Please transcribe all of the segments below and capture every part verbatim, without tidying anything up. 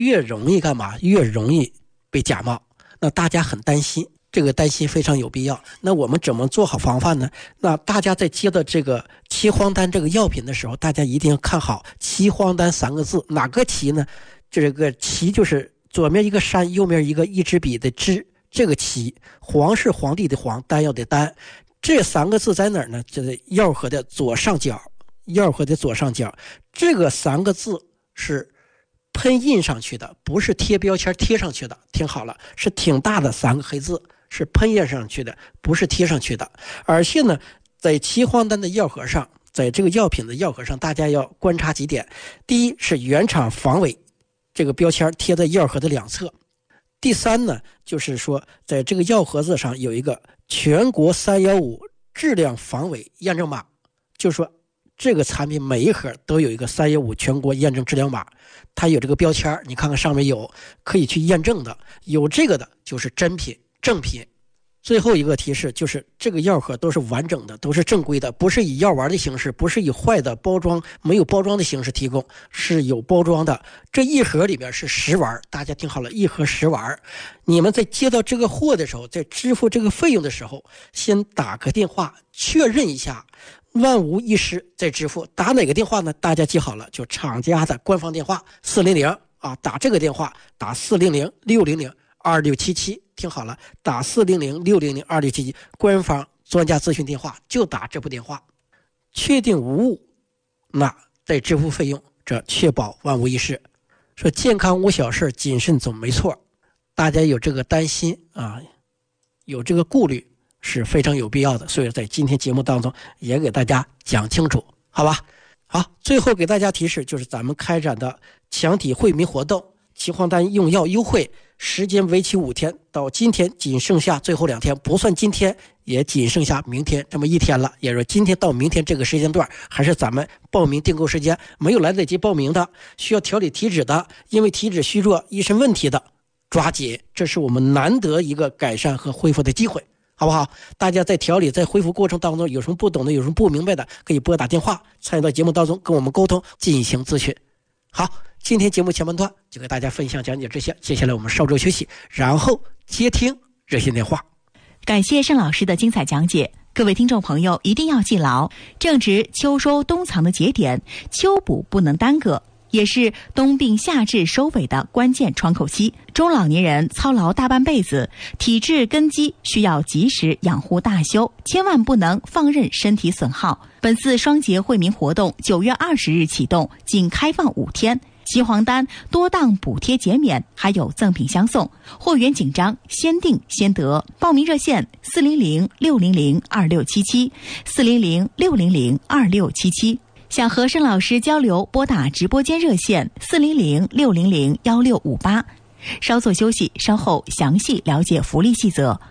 越容易干嘛？越容易被假冒。那大家很担心，这个担心非常有必要。那我们怎么做好防范呢？那大家在接到这个齐黄丹这个药品的时候，大家一定要看好齐黄丹三个字。哪个齐呢？这个齐就是左面一个山，右面一个一支笔的支，这个齐。黄是皇帝的黄，丹药的丹。这三个字在哪儿呢？就是药盒的左上角，药盒的左上角。这个三个字是喷印上去的，不是贴标签贴上去的。听好了，是挺大的三个黑字，是喷印上去的，不是贴上去的。而且呢，在齐黄丹的药盒上，在这个药品的药盒上，大家要观察几点。第一是原厂防伪，这个标签贴在药盒的两侧。第三呢，就是说在这个药盒子上有一个全国三一五质量防伪验证码，就是说这个产品每一盒都有一个三一五全国验证质量码，它有这个标签，你看看上面有可以去验证的，有这个的就是真品正品。最后一个提示就是这个药盒都是完整的，都是正规的，不是以药丸的形式，不是以坏的包装没有包装的形式提供，是有包装的。这一盒里面是十丸，大家听好了，一盒十丸。你们在接到这个货的时候，在支付这个费用的时候，先打个电话确认一下，万无一失再支付。打哪个电话呢？大家记好了，就厂家的官方电话四零零啊，打这个电话，打四零零六零零二六七七，听好了，打四零零六零零二六七七，官方专家咨询电话，就打这部电话，确定无误，那再支付费用，这确保万无一失。说健康无小事，谨慎总没错。大家有这个担心啊，有这个顾虑是非常有必要的，所以在今天节目当中也给大家讲清楚，好吧？好，最后给大家提示，就是咱们开展的强体惠民活动，齐黄丹用药优惠，时间为期五天，到今天仅剩下最后两天，不算今天也仅剩下明天这么一天了。也就是今天到明天这个时间段，还是咱们报名订购时间。没有来得及报名的，需要调理体脂的，因为体脂虚弱一身问题的，抓紧，这是我们难得一个改善和恢复的机会，好不好？大家在调理在恢复过程当中有什么不懂的，有什么不明白的，可以拨打电话参与到节目当中跟我们沟通进行咨询。好，今天节目前半段就给大家分享讲解这些，接下来我们稍作休息，然后接听热线电话。 感谢盛老师的精彩讲解，各位听众朋友一定要记牢，正值秋收冬藏的节点，秋补不能耽搁，也是冬病夏治收尾的关键窗口期。中老年人操劳大半辈子，体质根基需要及时养护大修，千万不能放任身体损耗。本次双节惠民活动九月二十日启动，仅开放五天，齐黄丹多档补贴减免，还有赠品相送，货源紧张，先订先得。报名热线四零零六零零二六七七，四零零六零零二六七七。想和盛老师交流，拨打直播间热线四零零六零零幺六五八。稍作休息，稍后详细了解福利细则。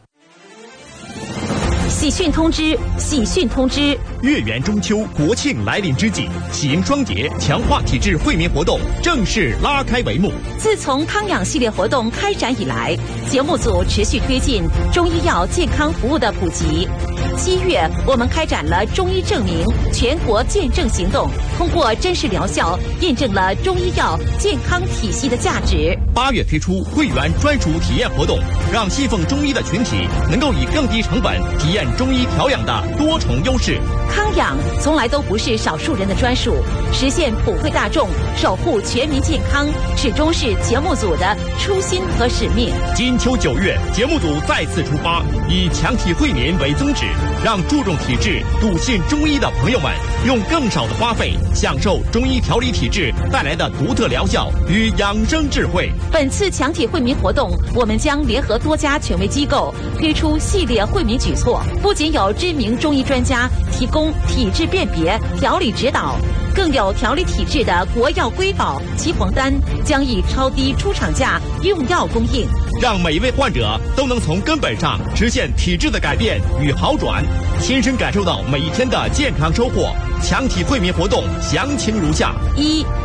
喜讯通知！喜讯通知！ 月圆中秋，国庆来临之际，喜迎双节强化体质惠民活动正式拉开帷幕。 自从康养系列活动开展以来，节目组持续推进中医药健康服务的普及。七月，我们开展了中医证明全国见证行动，通过真实疗效，验证了中医药健康体系的价值。 八月推出会员专属体验活动，让信奉中医的群体能够以更低成本体验中医调养的多重优势。 康养从来都不是少数人的专属，实现普惠大众、守护全民健康，始终是节目组的初心和使命。 金秋九月，节目组再次出发，以强体惠民为宗旨，让注重体质、笃信中医的朋友们用更少的花费，享受中医调理体质带来的独特疗效与养生智慧。 本次强体惠民活动，我们将联合多家权威机构推出系列惠民举措，不仅有知名中医专家提供体质辨别、调理指导，更有调理体质的国药瑰宝齐黄丹将以超低出厂价用药供应， 让每一位患者都能从根本上实现体质的改变与好转，亲身感受到每一天的健康收获。强体惠民活动详情如下： 一、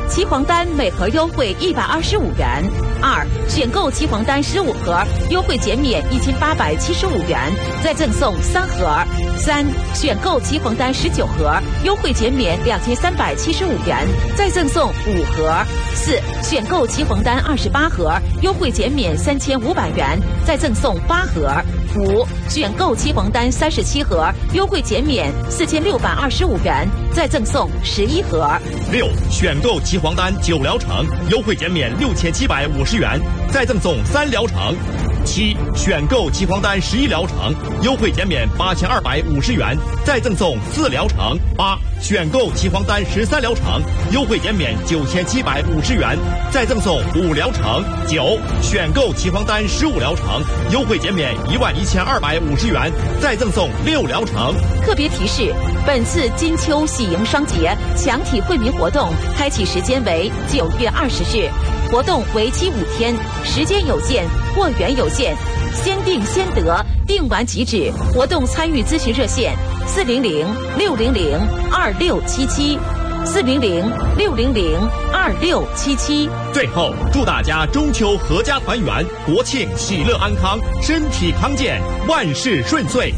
岐黄丹每盒优惠一百二十五元。二，选购岐黄丹十五盒，优惠减免一千八百七十五元，再赠送三盒。三，选购岐黄丹十九盒，优惠减免两千三百七十五元，再赠送五盒。四，选购岐黄丹二十八盒，优惠减免三千五百元，再赠送八盒。五，选购岐黄丹三十七盒，优惠减免四千六百二十五元，再赠送十一盒。 六，选购岐黄丹九疗程，优惠减免六千七百五十元，再赠送三疗程。七，选购岐黄丹十一疗程，优惠减免八千二百五十元，再赠送四疗程。八，选购岐黄丹十三疗程，优惠减免九千七百五十元，再赠送五疗程。九，选购岐黄丹十五疗程，优惠减免一万一千二百五十元，再赠送六疗程。 特别提示：本次金秋喜迎双节强体惠民活动开启时间为九月二十日，活动为期五天，时间有限，货源有限，先订先得，订完即止。活动参与咨询热线：四零零六零零二六七七，四零零六零零二六七七。 最后，祝大家中秋阖家团圆，国庆喜乐安康，身体康健，万事顺遂。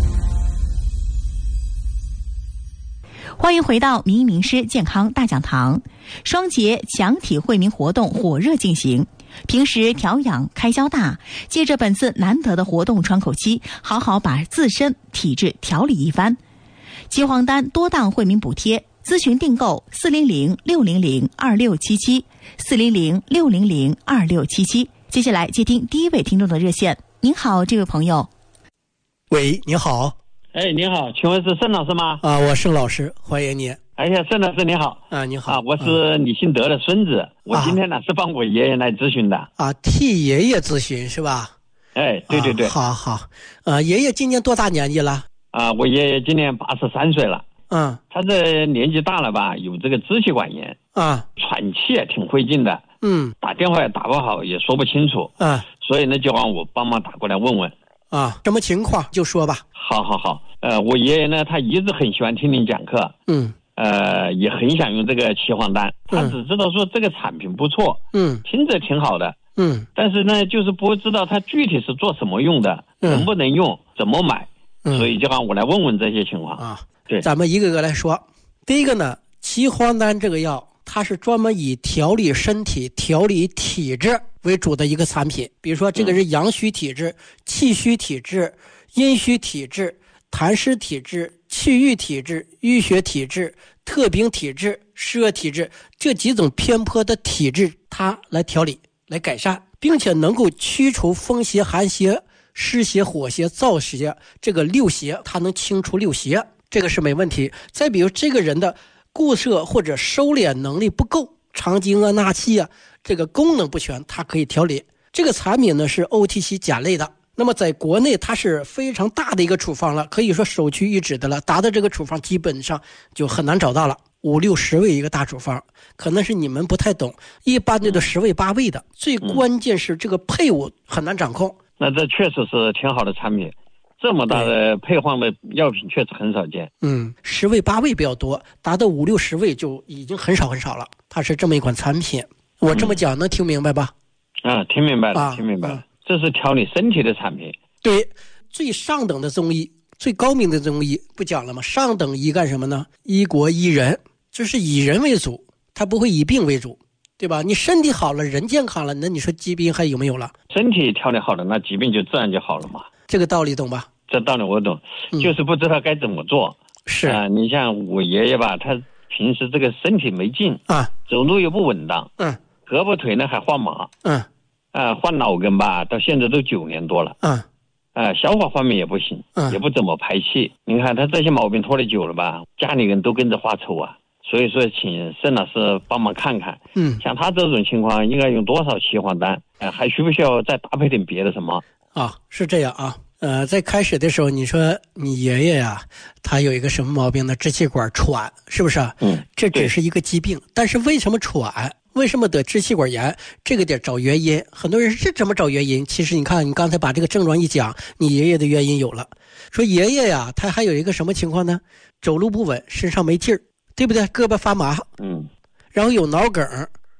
欢迎回到民医名师健康大讲堂。双节强体惠民活动火热进行，平时调养开销大，借着本次难得的活动窗口期，好好把自身体质调理一番。岐黄丹多档惠民补贴，咨询订购四零零六零零二六七七，四零零六零零二六七七。接下来接听第一位听众的热线。您好，这位朋友。 喂，你好。 哎，你好，请问是盛老师吗？ 啊，我盛老师，欢迎你。 哎呀，盛老师你好。 啊，你好。 啊，我是李信德的孙子，啊、我今天呢是帮我爷爷来咨询的。 啊，替爷爷咨询是吧？ 哎，对对对。 啊、好好。呃，爷爷今年多大年纪了？ 啊，我爷爷今年八十三岁了。 嗯。 他这年纪大了吧，有这个支气管炎。 啊。 喘气也挺费劲的。 嗯。 打电话也打不好，也说不清楚。 嗯。 所以呢，就让我帮忙打过来问问。 啊，什么情况就说吧。 好好好。呃，我爷爷呢，他一直很喜欢听您讲课。 嗯。 呃，也很想用这个岐黄丹，他只知道说这个产品不错， 嗯， 听着挺好的， 嗯， 但是呢，就是不知道它具体是做什么用的，嗯、能不能用，怎么买，嗯、所以就让我来问问这些情况啊。 对， 咱们一个个来说。第一个呢，岐黄丹这个药，它是专门以调理身体、调理体质为主的一个产品。比如说，这个是阳虚体质、嗯、气虚体质、阴虚体质、痰湿体质、气郁体质、淤血体质、特禀体质、湿热体质，这几种偏颇的体质，它来调理、来改善，并且能够驱除风邪、寒邪、湿邪、火邪、燥邪，这个六邪，它能清除六邪，这个是没问题。再比如这个人的固摄或者收敛能力不够，肠经啊、纳气啊，这个功能不全，它可以调理。这个产品呢是 O T C 钾类的。那么在国内它是非常大的一个处方了，可以说首屈一指的了，达到这个处方基本上就很难找到了，五六十位一个大处方，可能是你们不太懂，一般的都十位八位的，最关键是这个配伍很难掌控。 嗯、那这确实是挺好的产品，这么大的配方的药品确实很少见。 嗯，十位八位比较多，达到五六十位就已经很少很少了，它是这么一款产品。我这么讲、嗯、能听明白吧？ 啊，听明白了，啊、听明白了。啊这是调理身体的产品。 对，最上等的中医，最高明的中医不讲了吗？上等医干什么呢？医国医人，就是以人为主，他不会以病为主，对吧？你身体好了，人健康了，那你说疾病还有没有了？ 身体调理好了，那疾病就自然就好了嘛。 这个道理懂吧？ 这道理我懂，嗯、就是不知道该怎么做。 是啊、呃，你像我爷爷吧，他平时这个身体没劲啊， 走路又不稳当， 嗯， 胳膊腿呢还画麻， 嗯。 啊、呃，换脑根吧，到现在都九年多了。 嗯， 呃，消化方面也不行，嗯，也不怎么排气。你看他这些毛病拖得久了吧，家里人都跟着发愁啊。所以说，请盛老师帮忙看看。 嗯， 像他这种情况，应该用多少岐黄丹？呃，还需不需要再搭配点别的什么？ 啊，是这样啊。呃，在开始的时候，你说你爷爷呀、啊，他有一个什么毛病呢？支气管喘，是不是？ 嗯， 这只是一个疾病，但是为什么喘？为什么得支气管炎？这个得找原因。很多人是怎么找原因？其实你看，你刚才把这个症状一讲，你爷爷的原因有了。说爷爷呀，他还有一个什么情况呢？走路不稳，身上没劲儿，对不对？胳膊发麻， 嗯， 然后有脑梗，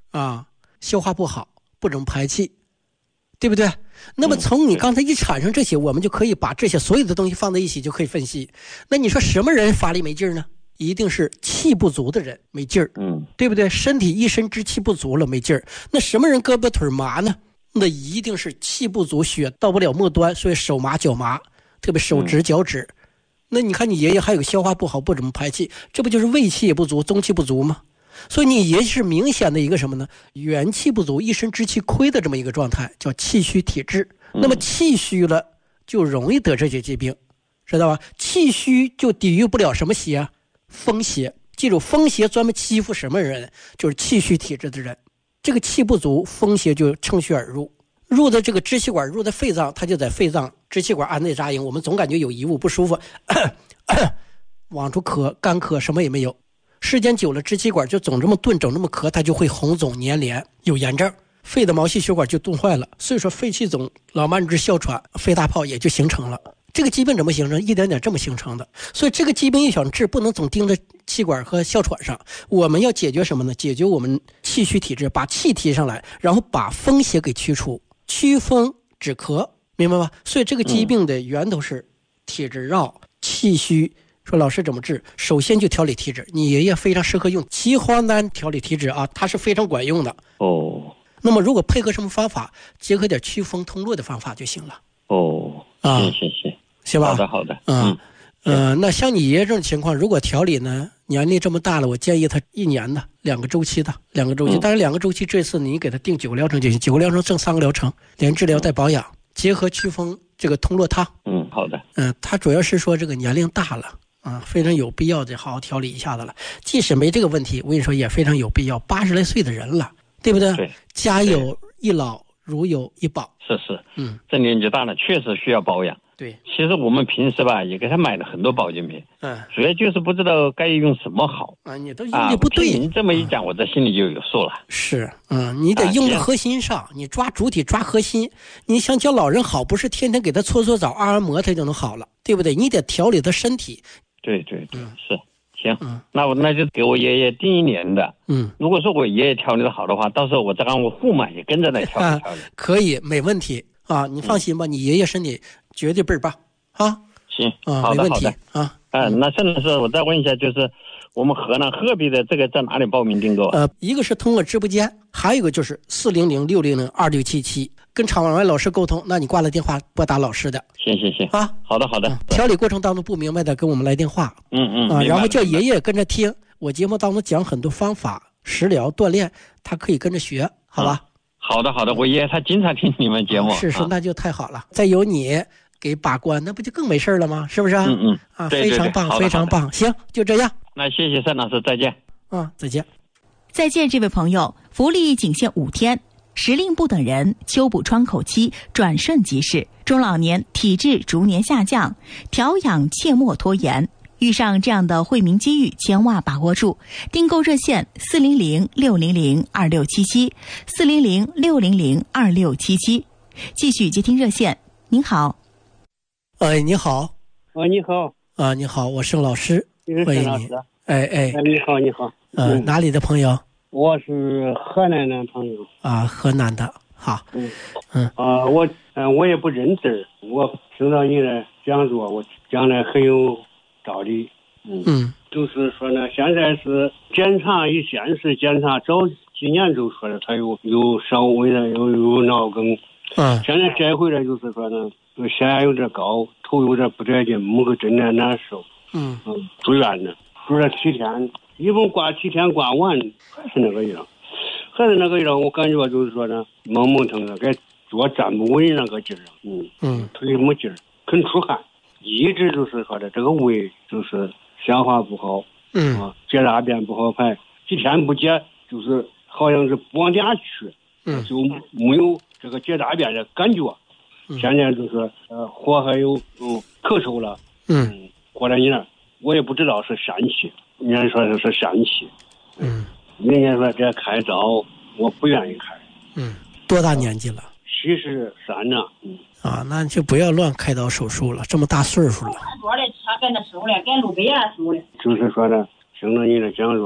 啊，消化不好，不怎么排气，对不对？那么从你刚才一产生这些，我们就可以把这些所有的东西放在一起，就可以分析。那你说什么人法力没劲儿呢？一定是气不足的人没劲儿，嗯，对不对？身体一身之气不足了，没劲儿。那什么人胳膊腿麻呢？那一定是气不足，血到不了末端，所以手麻脚麻，特别手指脚趾。那你看你爷爷还有个消化不好，不怎么排气，这不就是胃气也不足，中气不足吗？所以你爷爷是明显的一个什么呢？元气不足，一身之气亏的这么一个状态，叫气虚体质。那么气虚了就容易得这些疾病，知道吧？气虚就抵御不了什么邪？风邪。记住，风邪专门欺负什么人？就是气虚体质的人。这个气不足，风邪就乘虚而入，入的这个支气管，入的肺脏，它就在肺脏支气管安内扎营。我们总感觉有异物不舒服，咳咳往出咳，干咳，什么也没有。时间久了，支气管就总这么钝，总这么咳，它就会红肿粘连，有炎症，肺的毛细血管就冻坏了。所以说，肺气肿、老慢支、哮喘、肺大泡也就形成了。这个疾病怎么形成？一点点这么形成的。所以这个疾病要想治，不能总盯着气管和哮喘上，我们要解决什么呢？解决我们气虚体质，把气提上来，然后把风邪给驱除，驱风止咳，明白吗？所以这个疾病的源头是体质绕、气虚。说老师怎么治？首先就调理体质，你爷爷非常适合用岐黄丹调理体质啊，它是非常管用的哦。那么如果配合什么方法，结合点祛风通络的方法就行了哦。啊， 行行行， 行吧？ 好的好的， 嗯呃，那像你爷爷这种情况，如果调理呢，年龄这么大了，我建议他一年的两个周期的两个周期，但是两个周期这次你给他定九个疗程就行，九个疗程挣三个疗程，连治疗带保养，结合祛风这个通络汤。 嗯，好的。 嗯，他主要是说这个年龄大了。啊，非常有必要得好好调理一下子了。即使没这个问题，我跟你说也非常有必要。八十来岁的人了，对不对？ 对， 家有一老，如有一宝。 是是，嗯，这年纪大了，确实需要保养。 对， 其实我们平时吧，也给他买了很多保健品，嗯，主要就是不知道该用什么好啊。你都用的不对， 啊、您这么一讲，嗯、我这心里就有数了。 是，嗯，你得用在核心上，啊、你抓主体，抓核心。你想教老人好，不是天天给他搓搓澡、按按摩，他就能好了，对不对？你得调理他身体。 对对对，嗯、是行，嗯，那我那就给我爷爷定一年的，嗯，如果说我爷爷调理的好的话，到时候我再让我驸马也跟着来调理调理， 可以，没问题啊，你放心吧，嗯、你爷爷身体绝对倍儿棒啊。 行， 啊， 好的没问题好的啊。 嗯、呃，那甚至是我再问一下，就是我们河南鹤壁的这个在哪里报名订购？ 呃，一个是通过直播间，还有一个就是四零零六零零二六七七。跟场外老师沟通，那你挂了电话拨打老师的。 行行行啊， 好的好的、嗯。 调理过程当中不明白的，跟我们来电话。 嗯嗯啊，然后叫爷爷跟着听，我节目当中讲很多方法、食疗、锻炼，他可以跟着学，好吧？ 嗯、好的好的，我爷爷他经常听你们节目。 是是，那就太好了。再有你给把关，那不就更没事了吗？是不是？ 嗯嗯啊， 对对对非常棒，非常棒。行，就这样。 那谢谢单老师，再见。 啊，再见。 再见，这位朋友，福利仅限五天。时令不等人，秋补窗口期转瞬即逝，中老年体质逐年下降，调养切莫拖延。遇上这样的惠民机遇，千万把握住。订购热线四零零六零零二六七七，四零零六零零二六七七。继续接听热线，您好。 哎，你好。 啊，你好。 啊，你好，我是老师， 你是沈老师。 哎哎。 哎，你好，你好。 嗯、呃，哪里的朋友？ 我是河南的朋友啊，河南的，好， 嗯嗯啊，我嗯、呃、我也不认字儿，我听到你的讲座，我讲的很有道理，嗯嗯，就是说呢，现在是检查以前是检查早几年就说的他有有稍微的有有脑梗，嗯，现在这回来就是说呢，血压有点高，头有点不带劲，某个真的难受，嗯嗯，住院了，住了七天。一共挂七天挂完还是那个样，还是那个样，我感觉就是说呢，蒙蒙腾的，该坐站不稳那个劲儿，嗯嗯，腿没劲儿，肯出汗，一直就是说的这个胃就是消化不好，嗯啊，解大便不好排，几天不解就是好像是不往家去，嗯，就没有这个解大便的感觉，嗯、现在就是呃火还有嗯咳嗽了，嗯，过来你那我也不知道是疝气。人家说是疝气，嗯，人家说这开刀，我不愿意开， 嗯，多大年纪了？ 七十三呢，嗯， 啊，那就不要乱开刀手术了，这么大岁数了。 就是说呢，听了你的讲座，我说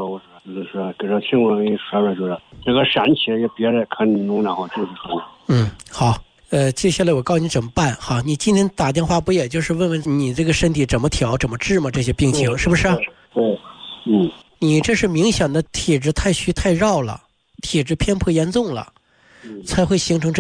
就是说跟着情况给你说说，就是这个疝气也憋得可浓，然后就是说。 嗯，好。呃，接下来我告诉你怎么办哈。你今天打电话不也就是问问你这个身体怎么调、怎么治吗？这些病情是不是？ 对，嗯。 你这是明显的体质太虚太绕了，体质偏颇严重了，才会形成这